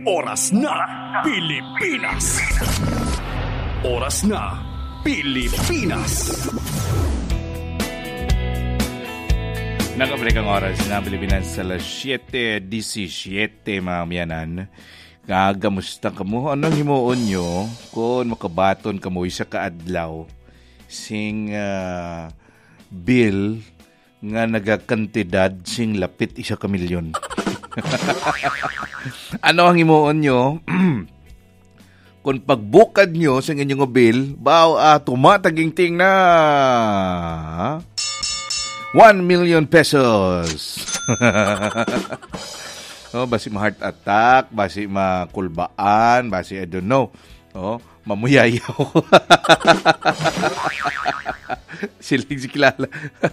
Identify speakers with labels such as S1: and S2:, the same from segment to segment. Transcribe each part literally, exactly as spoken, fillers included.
S1: Oras na Pilipinas. Oras na Pilipinas.
S2: Nakabalik ang oras na Pilipinas sa alas siyete disisiete mga miyanan. Kagamusta ka mo? Anong himuon nyo kung makabaton ka mo isa kaadlaw sing uh, bill nga nagakantidad sing lapit isa ka milyon? Ano ang himuon nyo? Kung pagbukad nyo sa inyong bill, bao ah, tumataging-ting na one million pesos. Oh, basi ma-heart attack, basi makulbaan, basi I don't know. Oh, mamuyayaw. Siling si kilala.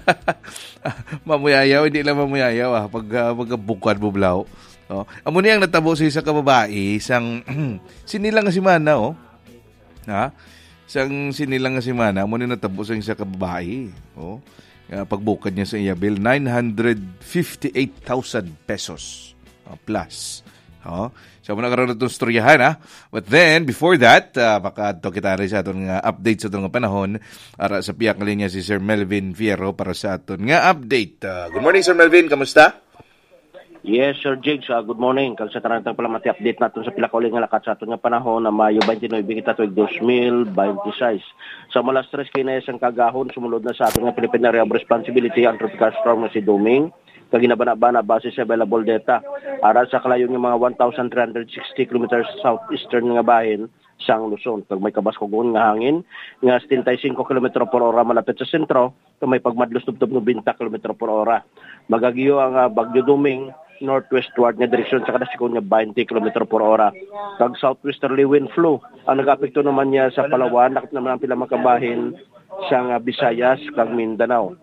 S2: Mamuyayaw, hindi lang mamuyayaw ah. Pag, uh, pagkabukad mo blaw. Oh. Amo niyang natabo sa isa ka babae, isang sinilang nga si Mana, oh. Ha? Isang sinilang nga si Mana, amo niyang natabo sa isa ka babae. Oh. Uh, pagbukad niya sa iya bill, nine hundred fifty-eight thousand pesos uh, plus. Oh. So, muna karoon na itong storyahan, ha? But then, before that, uh, baka ito kita rin sa itong uh, update sa itong panahon para sa piyak na linya si Sir Melvin Fierro para sa itong nga update. Uh, good morning, Sir Melvin. Kamusta?
S3: Yes, Sir Jigs. Uh, good morning. Kag sa tanan pala mati-update natin sa pilakauli nga lakat sa itong nga panahon na Mayo twenty-nine kita tuig two thousand twenty-six. Sa malas tres kay na isang kagahon, sumunod na sa itong nga Philippine Area of Responsibility ang tropical storm na si Doming. Kaginabana-bana base sa available data. Aral sa kalayo ng mga one thousand three hundred sixty kilometers southeastern nga bahin sang Luzon. Kag may kabaskogon nga hangin nga seventy-five kilometers per hora malapit sa sentro, kag may pagmadlos tubtob ng twenty kilometers per hora. Magagiyo ang uh, Bagyo Doming northwestward nga direksyon sa kadasikon nga twenty kilometers per hora. Kag southwesterly wind flow ang nag-apekto naman niya sa Palawan, nakit naman ang pila makabahin sa uh, Visayas kag Mindanao.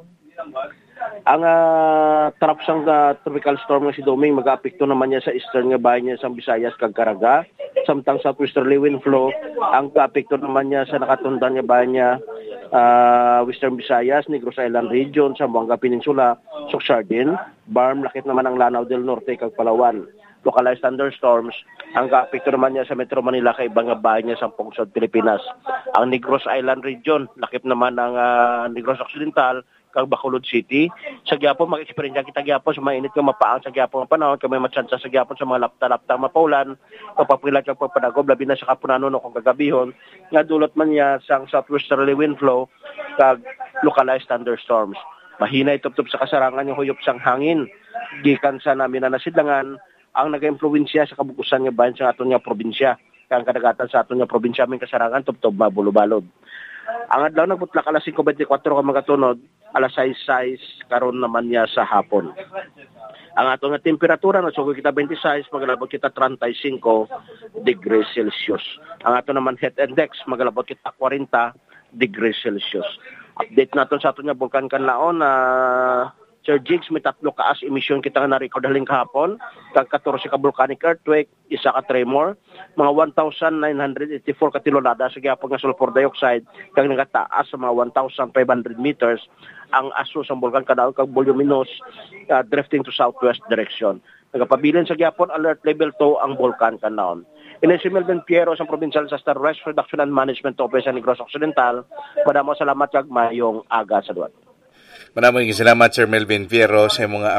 S3: Ang uh, trap sang uh, tropical storm nga si Doming mag-apekto naman niya sa eastern nga bahin niya sa Visayas kag Caraga. Samtang southwesterly wind flow ang apekto naman niya sa nakatundan nga bahin niya uh, Western Visayas, Negros Island region, Zamboanga Peninsula, Socsardin, Barm, lakit naman ang Lanao del Norte kag Palawan. Localized thunderstorms ang kaapekto naman niya sa Metro Manila kay ibang bahay niya sa Pungsod, Pilipinas. Ang Negros Island region, lakip naman ang uh, Negros Occidental kag Bacolod City. Sa Gyapon mag-experience kita Gyapon sa mainit nga mapaang sa Gyapon nga panahon, kay may matsansa sa Gyapon sa mga lapta-lapta mapaulan, papapilat kag pagpadagom labi na sa kapunanon o kung gagabihon nga dulot man niya sang southwesterly wind flow kag localized thunderstorms. Mahina ituptop sa kasarangan yung huyop sang hangin gikan sa namin na nasidlangan ang nag-impluwensya sa kabukusan nga bahin sa aton nga probinsya. Kang kadagatan sa aton nga probinsya may kasarangan tuptob mabulo-balod. Ang adlaw nagbutlak alas five twenty-four ka magatunod, alas six karon naman niya sa hapon. Ang ato nga temperatura na sugo kita twenty-six, magalabot kita thirty-five degrees Celsius. Ang ato naman heat index magalabot kita forty degrees Celsius. Update naton sa ato nga Bulkan Kanlaon na uh, Sir Jigs, may tatlo ka as emission kita nga na-record haling kahapon, kag fourteen ka volcanic earthquake, isa ka tremor, mga one thousand nine hundred eighty-four ka tilolada sa gyapon nga sulfur dioxide, kag nagataas sa mga one thousand five hundred meters ang aso sa Bulkan Kanlaon kag voluminous uh, drifting to southwest direction. Nagapabilin sa gyapon alert level two ang Bulkan Kanlaon. Ina si Melvin Fierro sa Provincial Disaster Risk Reduction and Management Office sa Negros Occidental. Madamo salamat kag mayong aga sa duwan.
S2: Maraming salamat Sir Melvin Fierro sa mga